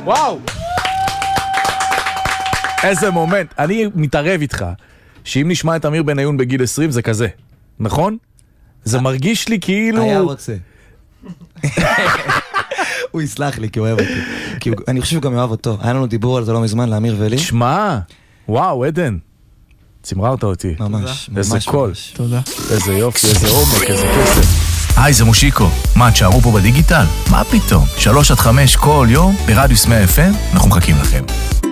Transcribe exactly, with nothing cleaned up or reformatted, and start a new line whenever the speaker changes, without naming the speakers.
וואו! איזה מומנט. אני מתערב איתך, שאם נשמע את אמיר בניון בגיל עשרים זה כזה, נכון? זה מרגיש לי כאילו...
היה רוצה. הוא יסלח לי כי הוא אוהב אותי. כי אני חושב שהוא גם אוהב אותו. היה לנו דיבור על זה לא מזמן, לאמיר ולי.
תשמע, וואו, עדן. צמררת אותי.
ממש, ממש.
איזה קול.
תודה.
איזה יופי, איזה עומק, איזה כסף.
היי, זה מושיקו. מה, תשארו פה בדיגיטל? מה פתאום? שלוש עד חמש כל יום ברדיוס מאה אף אם, אנחנו מחכים לכם.